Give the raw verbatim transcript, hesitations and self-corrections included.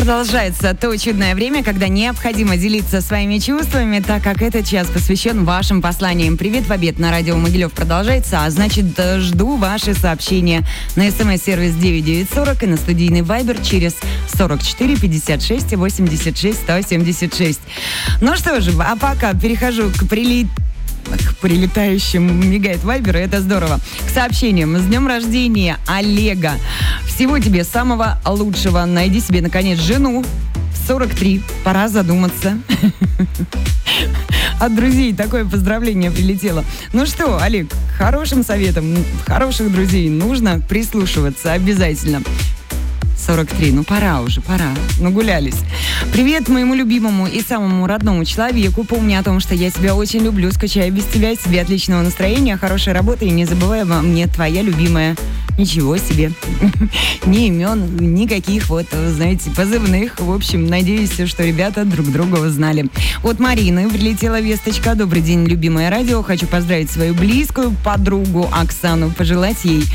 Продолжается то чудное время, когда необходимо делиться своими чувствами, так как этот час посвящен вашим посланиям. Привет в обед на радио Могилев продолжается, а значит, жду ваши сообщения на смс-сервис девять девять сорок и на студийный вайбер через сорок четыре пятьдесят шесть восемьдесят шесть сто семьдесят шесть. Ну что же, а пока перехожу к прилит... к прилетающим, мигает вайбер, это здорово. К сообщениям. С днем рождения, Олега. Всего тебе самого лучшего. Найди себе, наконец, жену. В сорок три. Пора задуматься. От друзей такое поздравление прилетело. Ну что, Олег, хорошим советом хороших друзей нужно прислушиваться обязательно. сорок три, ну пора уже, пора, нагулялись. Привет моему любимому и самому родному человеку. Помни о том, что я тебя очень люблю, скучаю без тебя, тебе отличного настроения, хорошей работы и не забывай обо мне, твоя любимая. Ничего себе. Ни имен, никаких вот, знаете, позывных. В общем, надеюсь, что ребята друг друга узнали. От Марины прилетела весточка. Добрый день, любимое радио. Хочу поздравить свою близкую подругу Оксану, пожелать ей